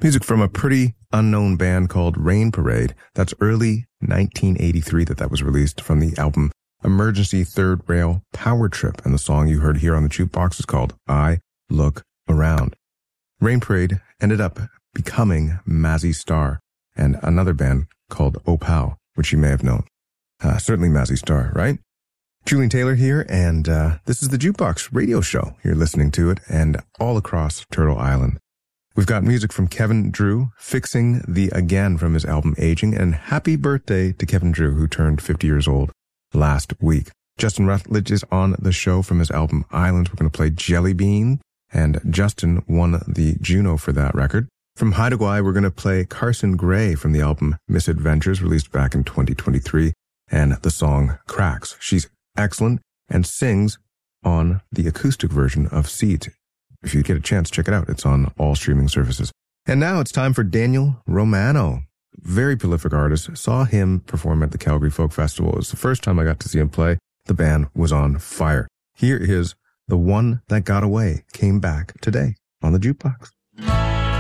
Music from a pretty unknown band called Rain Parade. That's early 1983 that was released from the album Emergency Third Rail Power Trip. And the song you heard here on the jukebox is called I Look Around. Rain Parade ended up becoming Mazzy Star and another band called Opal, which you may have known. Certainly Mazzy Star, right? Julian Taylor here, and this is the Jukebox Radio Show. You're listening to it, and all across Turtle Island. We've got music from Kevin Drew, Fixing the Again from his album Aging, and happy birthday to Kevin Drew, who turned 50 years old last week. Justin Rutledge is on the show from his album Islands. We're going to play Jelly Bean, and Justin won the Juno for that record. From Haida we're going to play Carson Gray from the album Misadventures, released back in 2023, and the song Cracks. She's excellent and sings on the acoustic version of Seeds. If you get a chance, check it out. It's on all streaming services. And now it's time for Daniel Romano. Very prolific artist. Saw him perform at the Calgary Folk Festival. It was the first time I got to see him play. The band was on fire. Here is The One That Got Away, came back today on the Jukebox.